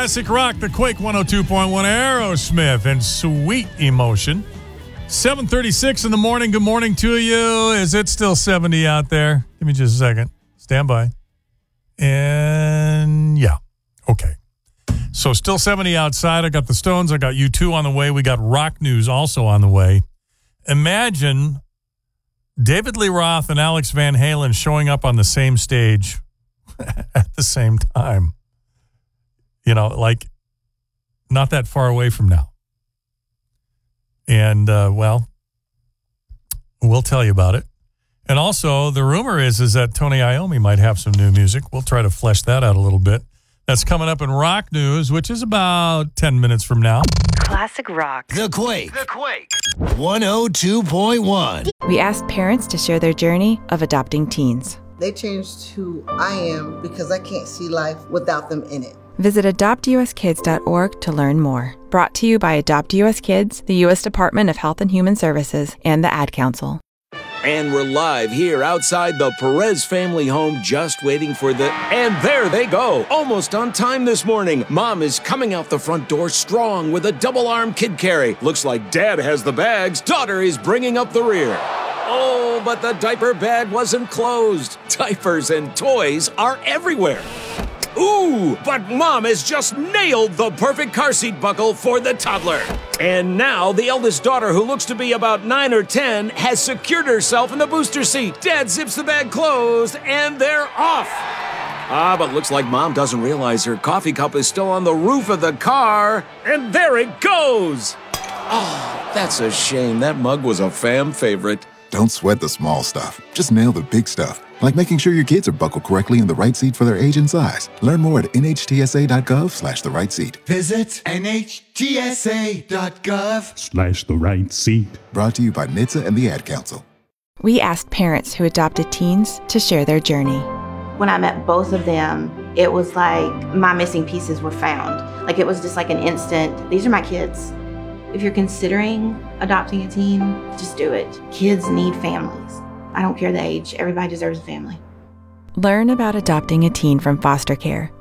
Classic rock, the Quake 102.1 Aerosmith, and Sweet Emotion. 7:36 in the morning. Good morning to you. Is it still 70 out there? Give me just a second. Stand by. And yeah. Okay. So still 70 outside. I got the Stones. I got U2 on the way. We got rock news also on the way. Imagine David Lee Roth and Alex Van Halen showing up on the same stage at the same time. You know, like not that far away from now. And, well, we'll tell you about it. And also, the rumor is that Tony Iommi might have some new music. We'll try to flesh that out a little bit. That's coming up in rock news, which is about 10 minutes from now. Classic rock. The Quake. 102.1. We asked parents to share their journey of adopting teens. They changed who I am because I can't see life without them in it. Visit adoptuskids.org to learn more. Brought to you by Adopt US Kids, the U.S. Department of Health and Human Services, and the Ad Council. And we're live here outside the Perez family home, just waiting for the... And there they go! Almost on time this morning. Mom is coming out the front door strong with a double-arm kid carry. Looks like Dad has the bags. Daughter is bringing up the rear. Oh, but the diaper bag wasn't closed. Diapers and toys are everywhere. Ooh, but Mom has just nailed the perfect car seat buckle for the toddler. And now the eldest daughter, who looks to be about 9 or 10, has secured herself in the booster seat. Dad zips the bag closed, and they're off. But looks like Mom doesn't realize her coffee cup is still on the roof of the car. And there it goes. Oh, that's a shame. That mug was a fam favorite. Don't sweat the small stuff. Just nail the big stuff, like making sure your kids are buckled correctly in the right seat for their age and size. Learn more at nhtsa.gov/the right seat. Visit nhtsa.gov/ the right seat. Brought to you by NHTSA and the Ad Council. We asked parents who adopted teens to share their journey. When I met both of them, it was like my missing pieces were found. Like it was just like an instant, these are my kids. If you're considering adopting a teen, just do it. Kids need families. I don't care the age. Everybody deserves a family. Learn about adopting a teen from foster care